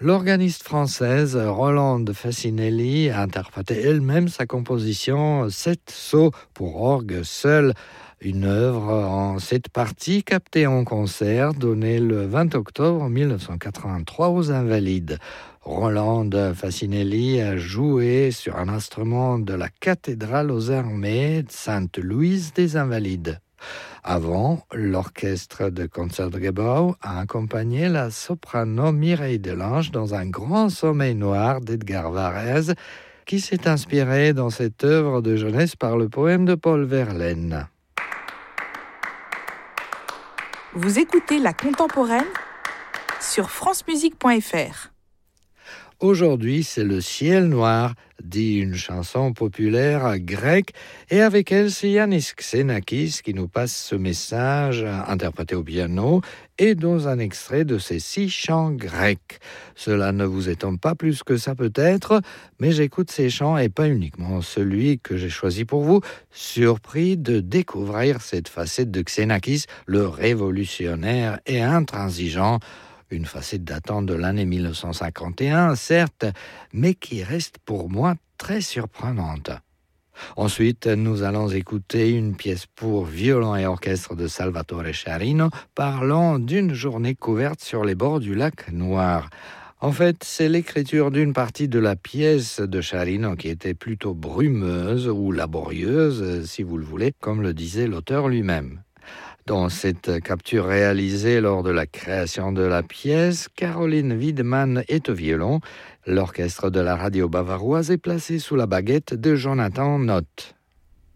L'organiste française Rolande Facinelli a interprété elle-même sa composition 7 sauts pour orgue seul, une œuvre en 7 parties captée en concert donné le 20 octobre 1983 aux Invalides. Rolande Facinelli a joué sur un instrument de la cathédrale aux armées Sainte-Louise des Invalides. Avant, l'orchestre de Concertgebouw a accompagné la soprano Mireille Delange dans un grand sommeil noir d'Edgar Varèse, qui s'est inspiré dans cette œuvre de jeunesse par le poème de Paul Verlaine. Vous écoutez La Contemporaine sur francemusique.fr. Aujourd'hui, c'est le ciel noir, dit une chanson populaire grecque, et avec elle, c'est Yannis Xenakis qui nous passe ce message, interprété au piano, et dans un extrait de ses 6 chants grecs. Cela ne vous étonne pas plus que ça peut-être, mais j'écoute ces chants et pas uniquement celui que j'ai choisi pour vous, surpris de découvrir cette facette de Xenakis, le révolutionnaire et intransigeant. Une facette datant de l'année 1951, certes, mais qui reste pour moi très surprenante. Ensuite, nous allons écouter une pièce pour violon et orchestre de Salvatore Sciarrino parlant d'une journée couverte sur les bords du lac Noir. En fait, c'est l'écriture d'une partie de la pièce de Sciarrino qui était plutôt brumeuse ou laborieuse, si vous le voulez, comme le disait l'auteur lui-même. Dans cette capture réalisée lors de la création de la pièce, Caroline Wiedemann est au violon. L'orchestre de la radio bavaroise est placé sous la baguette de Jonathan Nott.